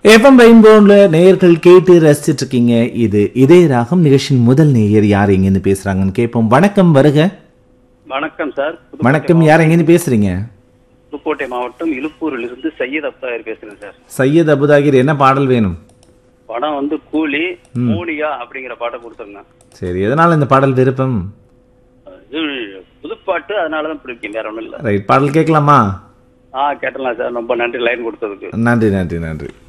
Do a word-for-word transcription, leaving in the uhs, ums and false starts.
FM ரெயின்போல நேயர்கள் கேட்டு ரசிச்சிட்டு இருக்கீங்க. இது இதய ராகம் நிகழ்ச்சியின் முதல் நேயர் யார் எங்கேருந்து பேசுறாங்கன்னு கேட்போம். வணக்கம், வருக. வணக்கம் சார். வணக்கம், யார் எங்கேருந்து பேசுறீங்க? புதுக்கோட்டை மாவட்டம் இலுப்பூரில் இருந்து சையத் அப்தாகிர் பேசுறேன் சார். சையத் அபுதாகிர், என்ன பாடல் வேணும்? படம் வந்து கூலி மூலியா அப்படிங்கிற பாட்டை கொடுத்துருங்க. சரி, எதனால இந்த பாடல் விருப்பம்? புதுப்பாட்டு, அதனாலதான் பிடிக்கும், வேற ஒண்ணும் இல்ல. ரைட், பாடல் கேட்கலாமா? ஆ கேட்டலாம் சார். ரொம்ப நன்றி லைன் கொடுத்ததுக்கு. நன்றி நன்றி நன்றி.